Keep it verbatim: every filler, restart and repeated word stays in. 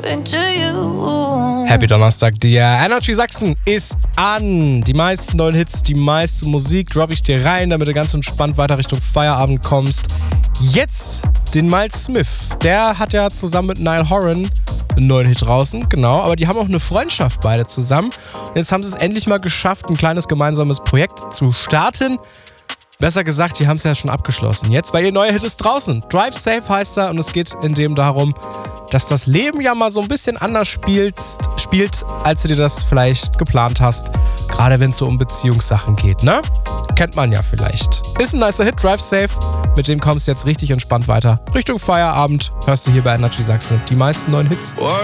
into you. Happy Donnerstag dir. Energy Sachsen ist an. Die meisten neuen Hits, die meiste Musik droppe ich dir rein, damit du ganz entspannt weiter Richtung Feierabend kommst. Jetzt den Miles Smith. Der hat ja zusammen mit Niall Horan einen neuen Hit draußen, genau. Aber die haben auch eine Freundschaft beide zusammen. Und jetzt haben sie es endlich mal geschafft, ein kleines gemeinsames Projekt zu starten. Besser gesagt, die haben es ja schon abgeschlossen. Jetzt, weil ihr neuer Hit ist draußen. Drive Safe heißt er und es geht in dem darum, dass das Leben ja mal so ein bisschen anders spielt, spielt, als du dir das vielleicht geplant hast. Gerade wenn es so um Beziehungssachen geht, ne? Kennt man ja vielleicht. Ist ein nicer Hit, Drive Safe. Mit dem kommst du jetzt richtig entspannt weiter. Richtung Feierabend hörst du hier bei Energy Sachsen die meisten neuen Hits.